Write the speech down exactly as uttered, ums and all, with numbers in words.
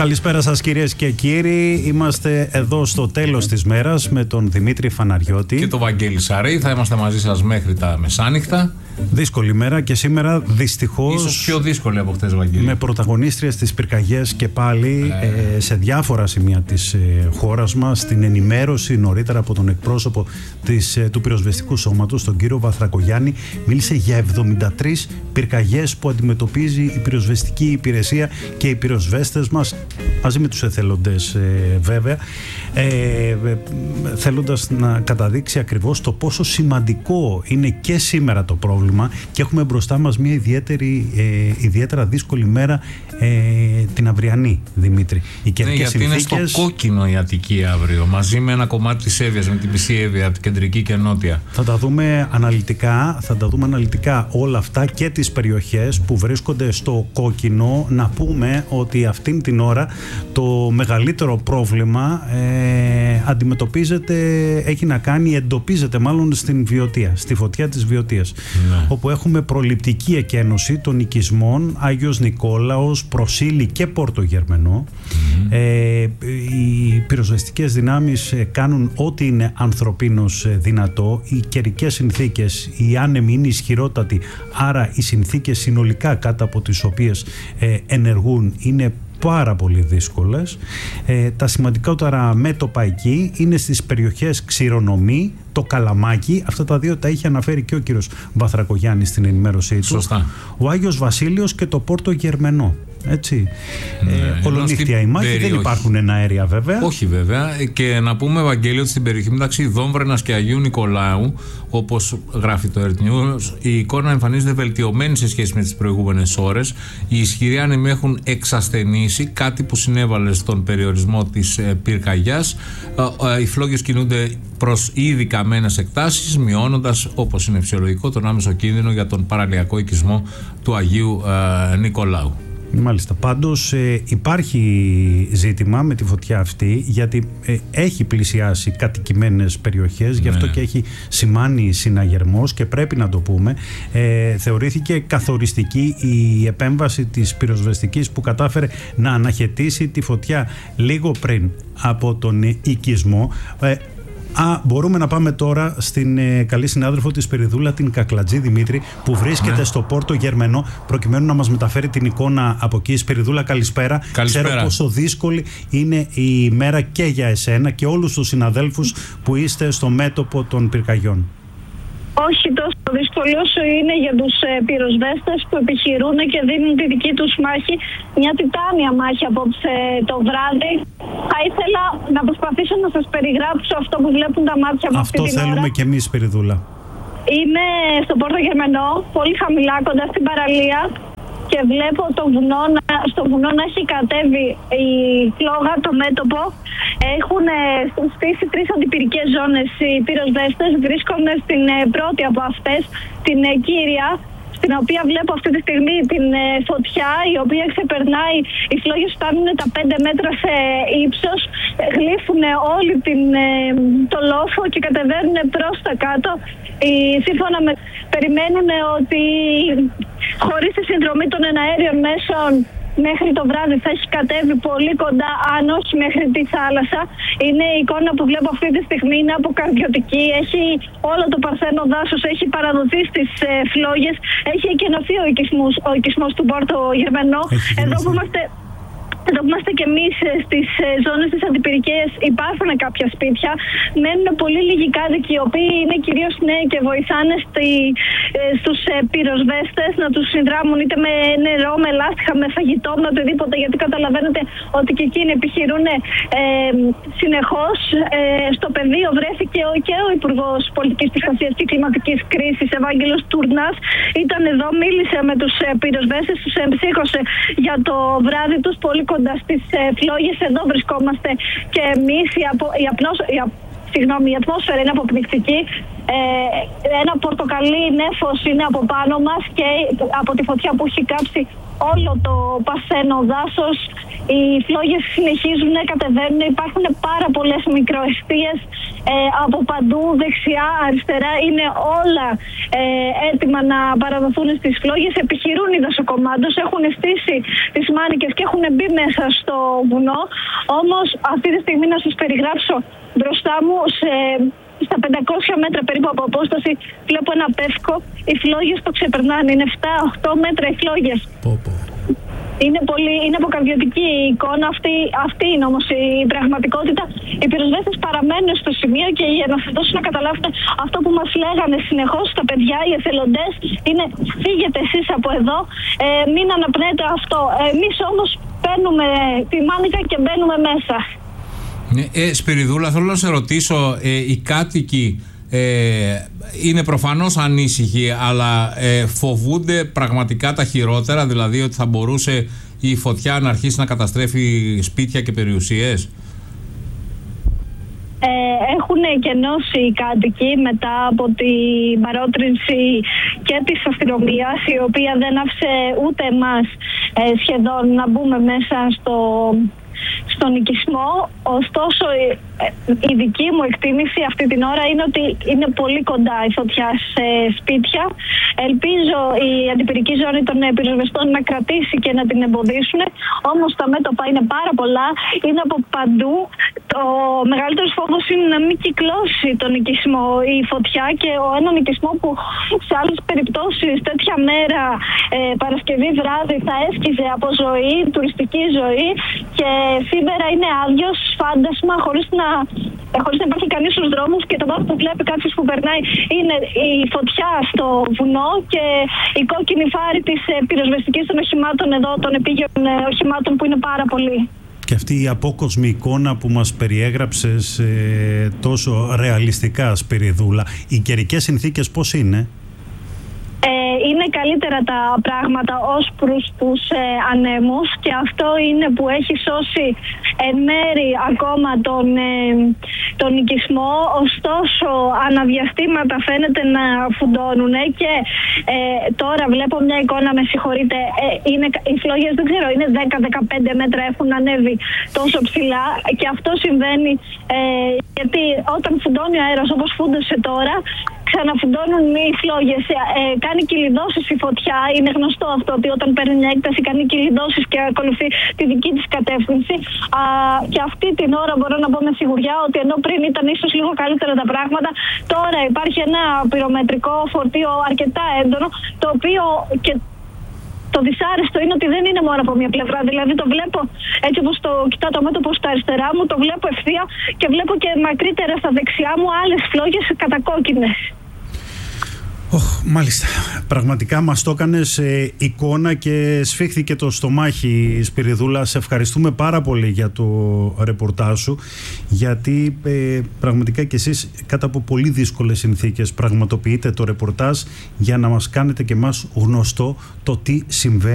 Καλησπέρα σας κυρίες και κύριοι. Είμαστε εδώ στο τέλος της μέρας με τον Δημήτρη Φαναριώτη και τον Βαγγέλη Σαρή. Θα είμαστε μαζί σας μέχρι τα μεσάνυχτα. Δύσκολη μέρα και σήμερα δυστυχώς. Ίσως πιο δύσκολη από χτες, Βαγγέλη. Με πρωταγωνίστριες τις πυρκαγιές και πάλι ε. Ε, σε διάφορα σημεία της ε, χώρας μας. Στην ενημέρωση νωρίτερα από τον εκπρόσωπο της, ε, του πυροσβεστικού σώματος, τον κύριο Βαθρακογιάννη, μίλησε για εβδομήντα τρεις πυρκαγιές που αντιμετωπίζει η πυροσβεστική υπηρεσία και οι πυροσβέστες μας, μαζί με τους εθελοντές ε, βέβαια, ε, ε, θέλοντας να καταδείξει ακριβώς το πόσο σημαντικό είναι και σήμερα το πρόβλημα. Και έχουμε μπροστά μας μια ιδιαίτερη, ε, ιδιαίτερα δύσκολη μέρα, ε, την αυριανή, Δημήτρη. Οι ναι, γιατί συνθήκες... είναι στο κόκκινο η Αττική αύριο, μαζί με ένα κομμάτι της Εύβοιας, με την μισή Εύβοια, την κεντρική και νότια. Θα τα δούμε αναλυτικά, θα τα δούμε αναλυτικά όλα αυτά και τις περιοχές που βρίσκονται στο κόκκινο. Να πούμε ότι αυτήν την ώρα το μεγαλύτερο πρόβλημα ε, αντιμετωπίζεται, έχει να κάνει, εντοπίζεται μάλλον στην Βιωτία, στη φωτιά της Βιωτίας. Ναι. Όπου έχουμε προληπτική εκένωση των οικισμών Άγιος Νικόλαος, Προσήλη και Πόρτο Γερμενό. Mm-hmm. Ε, οι πυροσβεστικές δυνάμεις κάνουν ό,τι είναι ανθρωπίνως δυνατό. Οι καιρικές συνθήκες, οι άνεμοι είναι ισχυρότατοι, άρα οι συνθήκες συνολικά κάτω από τις οποίες ε, ενεργούν είναι πάρα πολύ δύσκολες. Ε, τα σημαντικότερα μέτωπα εκεί είναι στις περιοχές Ξηρονομή, το Καλαμάκι. Αυτά τα δύο τα είχε αναφέρει και ο κύριος Βαθρακογιάννης στην ενημέρωσή του. Σωστά. Ο Άγιος Βασίλειος και το Πόρτο Γερμενό. Έτσι. Ναι, ε, ολονύχτια η μάχη, δεν υπάρχουν εναέρια βέβαια. Όχι βέβαια. Και να πούμε, Βαγγέλη, ότι στην περιοχή μεταξύ Δόμβρενας και Αγίου Νικολάου, όπως γράφει το Earth News, η εικόνα εμφανίζεται βελτιωμένη σε σχέση με τις προηγούμενες ώρες. Οι ισχυροί άνεμοι έχουν εξασθενήσει, κάτι που συνέβαλε στον περιορισμό της ε, πυρκαγιάς. Ε, ε, οι φλόγες κινούνται προς ήδη καμένες εκτάσεις, μειώνοντας, όπως είναι φυσιολογικό, τον άμεσο κίνδυνο για τον παραλιακό οικισμό του Αγίου ε, Νικολάου. Μάλιστα. Πάντως ε, υπάρχει ζήτημα με τη φωτιά αυτή, γιατί ε, έχει πλησιάσει κατοικημένες περιοχές, ναι. Γι' αυτό και έχει σημάνει συναγερμός και πρέπει να το πούμε. Ε, θεωρήθηκε καθοριστική η επέμβαση της πυροσβεστικής που κατάφερε να αναχαιτήσει τη φωτιά λίγο πριν από τον οικισμό. Ε, Α, μπορούμε να πάμε τώρα στην ε, καλή συνάδελφο της Σπυριδούλα, την Κακλατζή Δημήτρη, που βρίσκεται ναι. στο Πόρτο Γερμενό, προκειμένου να μας μεταφέρει την εικόνα από εκεί. Σπυριδούλα, καλησπέρα. Καλησπέρα. Ξέρω πόσο δύσκολη είναι η μέρα και για εσένα και όλους τους συναδέλφους που είστε στο μέτωπο των πυρκαγιών. Όχι τόσο δύσκολο όσο είναι για τους ε, πυροσβέστες που επιχειρούν και δίνουν τη δική τους μάχη, μια τιτάνια μάχη απόψε το βράδυ. Θα ήθελα να προσπαθήσω να σας περιγράψω αυτό που βλέπουν τα μάτια μου αυτή την ώρα. Αυτό θέλουμε κι εμείς, Σπυριδούλα. Είμαι στο Πόρτο Γερμενό, πολύ χαμηλά, κοντά στην παραλία, και βλέπω το βουνό, στο βουνό να έχει κατέβει η φλόγα, το μέτωπο. Έχουν στήσει τρεις αντιπυρικές ζώνες οι πυροσβέστες. Βρίσκονται στην πρώτη από αυτές, την κύρια, στην οποία βλέπω αυτή τη στιγμή την φωτιά, η οποία ξεπερνάει, οι φλόγες φτάνουν τα πέντε μέτρα σε ύψος, γλύφουν όλη την, το λόφο και κατεβαίνουν προς τα κάτω. Οι, σύμφωνα με, περιμένουν ότι χωρίς τη συνδρομή των εναέριων μέσων μέχρι το βράδυ θα έχει κατέβει πολύ κοντά, αν όχι μέχρι τη θάλασσα. Είναι η εικόνα που βλέπω αυτή τη στιγμή, είναι αποκαρδιωτική. Έχει όλο το παρθένο δάσος, έχει παραδοθεί στις ε, φλόγες, έχει εκενωθεί ο οικισμός, ο οικισμός του Πόρτο Γερμενό. Εδώ που είμαστε... Εδώ που είμαστε και εμείς στις ζώνες της αντιπυρικές, υπάρχουν κάποια σπίτια. Μένουν πολύ λίγοι κάτοικοι, οι οποίοι είναι κυρίως νέοι και βοηθάνε στη, στους πυροσβέστες να τους συνδράμουν είτε με νερό, με λάστιχα, με φαγητό, με οτιδήποτε. Γιατί καταλαβαίνετε ότι και εκείνοι επιχειρούν ε, συνεχώς. Ε, στο πεδίο βρέθηκε ο, και ο Υπουργός Πολιτικής Προστασίας και Κλιματικής Κρίσης, Ευάγγελος Τουρνάς. Ήταν εδώ, μίλησε με τους πυροσβέστες, τους εμψύχωσε για το βράδυ τους πολύ κοντά στις ε, φλόγες. Εδώ βρισκόμαστε και εμείς. Η, απο, η, απνός, η, α, συγγνώμη, η ατμόσφαιρα είναι αποπνικτική. Ε, ένα πορτοκαλί νέφος είναι από πάνω μας και από τη φωτιά που έχει κάψει όλο το παρθένο δάσος. Οι φλόγες συνεχίζουν, κατεβαίνουν. Υπάρχουν πάρα πολλές μικροαιστείες. ε, από παντού, δεξιά, αριστερά, είναι όλα ε, έτοιμα να παραδοθούν στις φλόγες. Επιχειρούν οι δασοκομάντος, έχουν στήσει τις μάνικες και έχουν μπει μέσα στο βουνό. Όμως αυτή τη στιγμή να σας περιγράψω μπροστά μου, σε, στα πεντακόσια μέτρα περίπου από απόσταση, βλέπω ένα πεύκο. Οι φλόγες το ξεπερνάνε, είναι επτά οκτώ μέτρα οι φλόγες. Πω, πω. Είναι, πολύ, είναι αποκαρδιωτική η εικόνα, αυτή, αυτή είναι όμως η πραγματικότητα. Οι πυροσβέστες παραμένουν στο σημείο και για να σας δώσω να καταλάβετε αυτό που μας λέγανε συνεχώς τα παιδιά, οι εθελοντές, είναι φύγετε εσείς από εδώ, ε, μην αναπνέετε αυτό. Εμείς όμως παίρνουμε τη μάνικα και μπαίνουμε μέσα. Ε, Σπυριδούλα, θέλω να σε ρωτήσω, ε, οι κάτοικοι Ε, είναι προφανώς ανήσυχοι, αλλά ε, φοβούνται πραγματικά τα χειρότερα, δηλαδή ότι θα μπορούσε η φωτιά να αρχίσει να καταστρέφει σπίτια και περιουσίες? Ε, έχουν εκενώσει οι κάτοικοι μετά από την παρότρινση και της αστυνομίας, η οποία δεν άφησε ούτε εμάς ε, σχεδόν να μπούμε μέσα στο... στον οικισμό. Ωστόσο η δική μου εκτίμηση αυτή την ώρα είναι ότι είναι πολύ κοντά η φωτιά σε σπίτια. Ελπίζω η αντιπυρική ζώνη των πυροσβεστών να κρατήσει και να την εμποδίσουν, όμως τα μέτωπα είναι πάρα πολλά, είναι από παντού. Το μεγαλύτερος φόβος είναι να μην κυκλώσει τον οικισμό η φωτιά, και ο έναν οικισμό που σε άλλες περιπτώσεις τέτοια μέρα, ε, Παρασκευή βράδυ, θα έσκυζε από ζωή, τουριστική ζωή, και σήμερα είναι άδειος, φάντασμα, χωρίς να, χωρίς να υπάρχει κανείς στους δρόμους, και το μόνο που βλέπει κάποιος που περνάει είναι η φωτιά στο βουνό και η κόκκινη φάρη της πυροσβεστικής των οχημάτων εδώ, των επίγειων οχημάτων, που είναι πάρα πολύ. Και αυτή η απόκοσμη εικόνα που μας περιέγραψες ε, τόσο ρεαλιστικά, Σπυριδούλα, οι καιρικές συνθήκες πώς είναι? Ε, είναι καλύτερα τα πράγματα ως προς τους ε, ανέμους, και αυτό είναι που έχει σώσει εν μέρη ακόμα τον, ε, τον οικισμό. Ωστόσο αναδιαστήματα φαίνεται να φουντώνουν, και ε, τώρα βλέπω μια εικόνα, με συγχωρείτε, ε, είναι, οι φλόγες δεν ξέρω, είναι δέκα με δεκαπέντε μέτρα, έχουν ανέβει τόσο ψηλά, και αυτό συμβαίνει ε, γιατί όταν φουντώνει ο αέρας όπως φούντωσε τώρα, ξαναφουντώνουν οι φλόγες. Ε, κάνει κυλιδώσεις η φωτιά. Είναι γνωστό αυτό, ότι όταν παίρνει μια έκταση κάνει κυλιδώσεις και ακολουθεί τη δική της κατεύθυνση. Α, και αυτή την ώρα μπορώ να πω με σιγουριά ότι ενώ πριν ήταν ίσως λίγο καλύτερα τα πράγματα, τώρα υπάρχει ένα πυρομετρικό φορτίο αρκετά έντονο, το οποίο και το δυσάρεστο είναι ότι δεν είναι μόνο από μια πλευρά. Δηλαδή το βλέπω έτσι όπως το κοιτάω το μέτωπο στα αριστερά μου, το βλέπω ευθεία, και βλέπω και μακρύτερα στα δεξιά μου άλλες φλόγες κατακόκκινες. Oh, μάλιστα. Πραγματικά μας το έκανες ε, εικόνα και σφίχθηκε το στομάχι, Σπυριδούλα. Σε ευχαριστούμε πάρα πολύ για το ρεπορτάζ σου, γιατί ε, πραγματικά και εσείς κάτω από πολύ δύσκολες συνθήκες πραγματοποιείτε το ρεπορτάζ για να μας κάνετε και εμάς γνωστό το τι συμβαίνει.